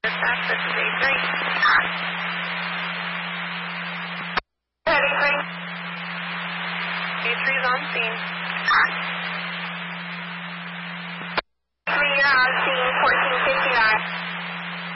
Dispatch, this is A3. Heading 3. A3's on scene. 3 scene, 1450.